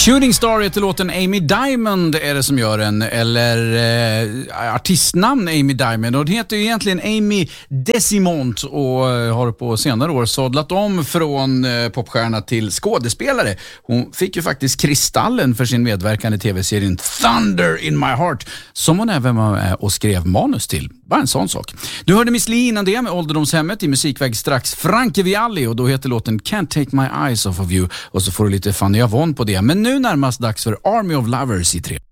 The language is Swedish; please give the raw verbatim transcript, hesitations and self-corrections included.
Shooting Star heter låten. Amy Diamond är det som gör den, eller eh, artistnamn Amy Diamond, och det heter ju egentligen Amy Desimont och eh, har på senare år sådlat om från eh, popstjärna till skådespelare. Hon fick ju faktiskt Kristallen för sin medverkan i tv-serien Thunder in My Heart, som hon även var med och skrev manus till. Bara en sån sak. Du hörde Miss Li innan det med Ålderdomshemmet, i musikväg strax Frankie Vialli, och då heter låten Can't Take My Eyes Off of You, och så får du lite Fanny Avon på det. Men nu närmast dags för Army of Lovers i tre.